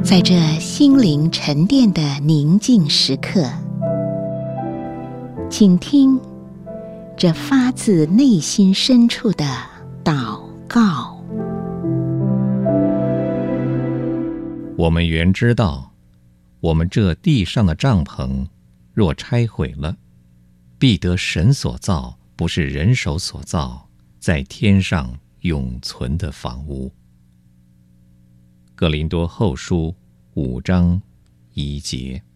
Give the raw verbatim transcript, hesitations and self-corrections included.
在这心灵沉淀的宁静时刻，请听这发自内心深处的祷告。 我们原知道，我们这地上的帐篷若拆毁了，必得神所造，不是人手所造，在天上永存的房屋。哥林多后书五章一节。